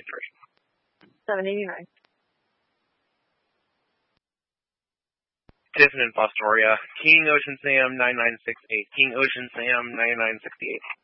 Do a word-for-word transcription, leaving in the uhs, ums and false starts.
eighty-three. seven eighty-nine. Tiffin and Fostoria. King Ocean Sam nine nine six eight. King Ocean Sam nine nine six eight.